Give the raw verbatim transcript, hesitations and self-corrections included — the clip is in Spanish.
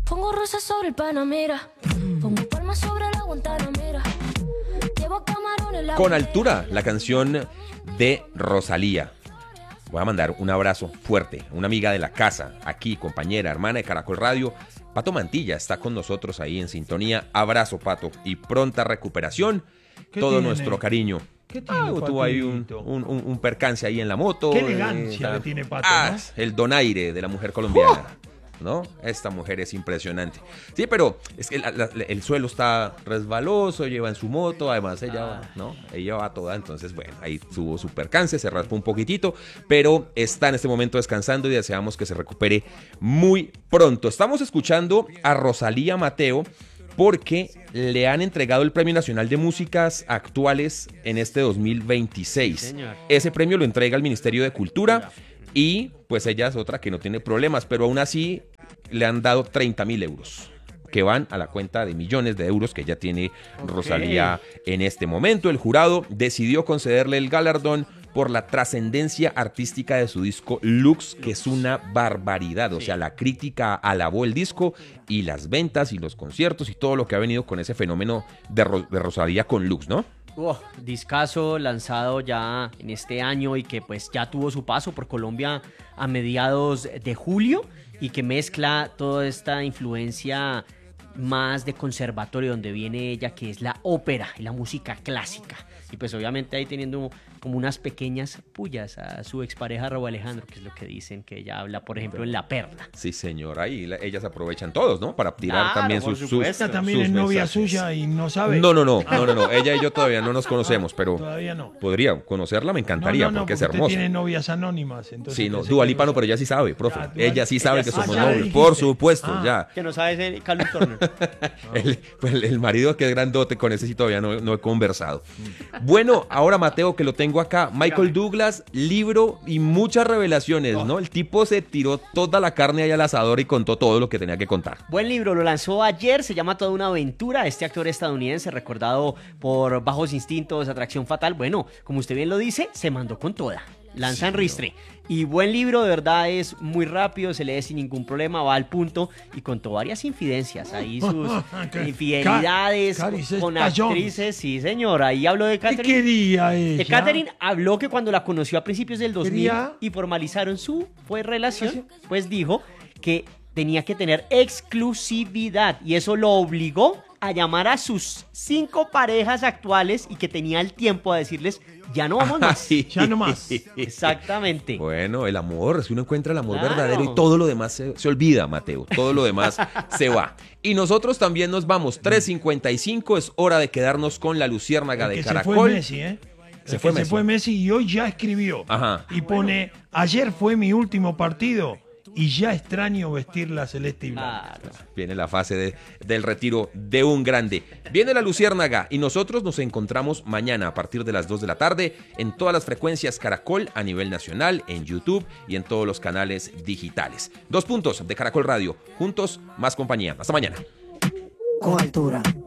Pongo rosas sobre el Panamera. Pongo palmas sobre la Guantanamera. Llevo camarones en la Con altura, la canción de Rosalía. Voy a mandar un abrazo fuerte, una amiga de la casa, aquí, compañera, hermana de Caracol Radio. Pato Mantilla está con nosotros ahí en sintonía. Abrazo, Pato, y pronta recuperación. Todo tiene? nuestro cariño. ¿Qué tiene, Ah, tuvo ahí un, Patito? un, un, un percance ahí en la moto. Qué elegancia eh, le tiene Pato, ah, ¿no? El donaire de la mujer colombiana. ¿No? Esta mujer es impresionante. Sí, pero es que la, la, el suelo está resbaloso, lleva en su moto, además ella, ¿no? Ella va toda, entonces, bueno, ahí tuvo su percance, se raspó un poquitito, pero está en este momento descansando y deseamos que se recupere muy pronto. Estamos escuchando a Rosalía Mateo porque le han entregado el Premio Nacional de Músicas Actuales en este dos mil veintiséis. Sí, señor. Ese premio lo entrega el Ministerio de Cultura. Y pues ella es otra que no tiene problemas, pero aún así le han dado treinta mil euros que van a la cuenta de millones de euros que ya tiene Ok. Rosalía en este momento. El jurado decidió concederle el galardón por la trascendencia artística de su disco Lux, que es una barbaridad. O Sí. sea, la crítica alabó el disco y las ventas y los conciertos y todo lo que ha venido con ese fenómeno de, Ro- de Rosalía con Lux, ¿no? Uh, discazo lanzado ya en este año y que pues ya tuvo su paso por Colombia a mediados de julio y que mezcla toda esta influencia más de conservatorio donde viene ella, que es la ópera y la música clásica. Y pues obviamente ahí teniendo como unas pequeñas pullas a su expareja Raúl Alejandro, que es lo que dicen que ella habla, por ejemplo, en La Perla. Sí, señor. Ahí la- ellas aprovechan todos, ¿no? Para tirar Claro, también por sus, sus, supuesto. Esta también sus es novia mensajes. suya y no sabe. No, no, no, no, no, no. Ella y yo todavía no nos conocemos, pero Todavía no. podría conocerla, me encantaría, no, no, no, porque es usted hermosa. tiene novias anónimas. Entonces Sí, no, pensé Dua que Lipa no, no pero ella sí sabe, profe. Ah, Dua- Ella sí sabe ella que sí somos sabe. novios, dijiste. por supuesto, Ah. ya. Que no sabes el Calvin Turner. El, pues, el- el marido que es grandote, con ese sí todavía no, no he conversado. Bueno, ahora Mateo, que lo tengo acá. Michael Douglas, libro y muchas revelaciones, ¿no? El tipo se tiró toda la carne ahí al asador y contó todo lo que tenía que contar. Buen libro, lo lanzó ayer, se llama Toda una aventura. Este actor estadounidense, recordado por Bajos Instintos, Atracción Fatal, bueno, como usted bien lo dice, se mandó con toda. Lanza en Ristre. Y buen libro, de verdad es muy rápido, se lee sin ningún problema, va al punto y contó varias infidencias. Ahí sus Ca- infidelidades Cari, se con estalló. actrices. Sí, señor, ahí habló de ¿Qué Catherine. quería ella? De Catherine habló que cuando la conoció a principios del dos mil Quería- y formalizaron su pues, relación, pues dijo que tenía que tener exclusividad y eso lo obligó a llamar a sus cinco parejas actuales y que tenía el tiempo a decirles, ya no vamos más. Sí. Ya no más. Exactamente. Bueno, el amor, si uno encuentra el amor Claro. verdadero y todo lo demás se, se olvida, Mateo, todo lo demás se va. Y nosotros también nos vamos, tres cincuenta y cinco, es hora de quedarnos con la luciérnaga El de que Caracol. se fue Messi, ¿eh? Se El fue que Messi. se fue Messi y hoy ya escribió. Ajá. Y pone, ayer fue mi último partido y ya extraño vestir la celeste y blanca. Claro. Viene la fase de- del retiro de un grande. Viene la luciérnaga y nosotros nos encontramos mañana a partir de las dos de la tarde en todas las frecuencias Caracol a nivel nacional, en YouTube y en todos los canales digitales. Dos puntos de Caracol Radio. Juntos, más compañía. Hasta mañana. Con altura.